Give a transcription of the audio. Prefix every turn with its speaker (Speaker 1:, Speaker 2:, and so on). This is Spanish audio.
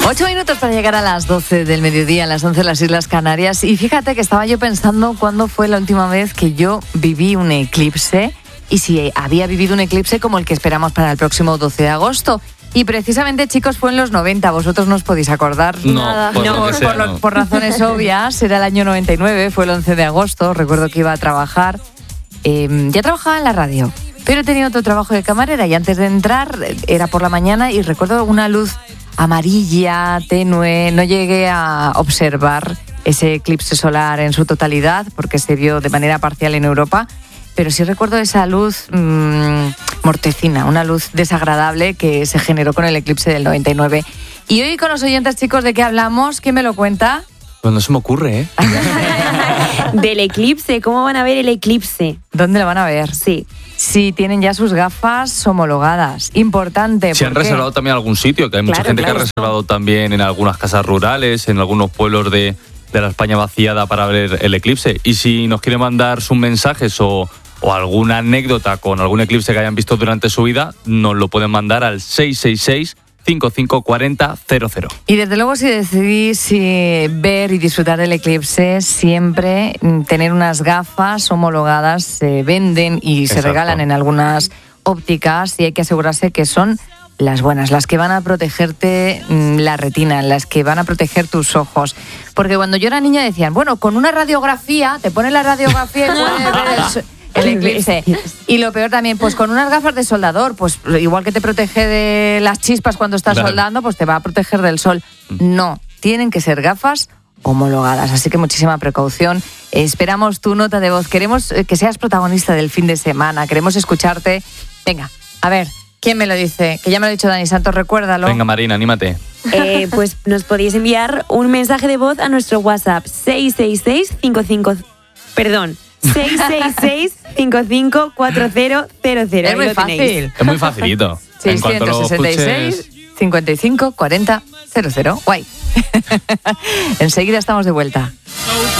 Speaker 1: 8 minutos para llegar a las 12 del mediodía, a las 11 de las Islas Canarias. Y fíjate que estaba yo pensando cuándo fue la última vez que yo viví un eclipse y si había vivido un eclipse como el que esperamos para el próximo 12 de agosto. Y precisamente, chicos, fue en los 90. ¿Vosotros no os podéis acordar?
Speaker 2: Nada.
Speaker 1: Por razones obvias. Era el año 99, fue el 11 de agosto. Recuerdo que iba a trabajar. Ya trabajaba en la radio, pero tenía otro trabajo de camarera y antes de entrar era por la mañana y recuerdo una luz amarilla, tenue. No llegué a observar ese eclipse solar en su totalidad porque se vio de manera parcial en Europa, pero sí recuerdo esa luz mortecina, una luz desagradable que se generó con el eclipse del 99. Y hoy con los oyentes, chicos, ¿de qué hablamos? ¿Quién me lo cuenta?
Speaker 2: Pues no se me ocurre, ¿eh?
Speaker 3: Del eclipse, ¿cómo van a ver el eclipse?
Speaker 1: ¿Dónde lo van a ver?
Speaker 3: Sí.
Speaker 1: Si tienen ya sus gafas homologadas. Importante.
Speaker 2: Si han reservado también algún sitio, que hay mucha gente que ha reservado también en algunas casas rurales, en algunos pueblos de la España vaciada para ver el eclipse. Y si nos quieren mandar sus mensajes o alguna anécdota con algún eclipse que hayan visto durante su vida, nos lo pueden mandar al 666-5540-00.
Speaker 1: Y desde luego, si decidís ver y disfrutar del eclipse, siempre tener unas gafas homologadas. Se venden y se regalan en algunas ópticas y hay que asegurarse que son las buenas, las que van a protegerte la retina, las que van a proteger tus ojos. Porque cuando yo era niña decían, bueno, con una radiografía, te pones la radiografía y puedes ver el eclipse. Y lo peor también, pues con unas gafas de soldador, pues igual que te protege de las chispas cuando estás soldando, pues te va a proteger del sol. No, tienen que ser gafas homologadas, así que muchísima precaución. Esperamos tu nota de voz, queremos que seas protagonista del fin de semana, queremos escucharte. Venga, a ver, ¿quién me lo dice? Que ya me lo ha dicho Dani Santos, recuérdalo.
Speaker 2: Venga, Marina, anímate.
Speaker 3: Pues nos podéis enviar un mensaje de voz a nuestro WhatsApp 666-554000.
Speaker 1: Es muy fácil.
Speaker 2: Es muy facilito.
Speaker 1: 666 55 40 00. Guay. Enseguida estamos de vuelta.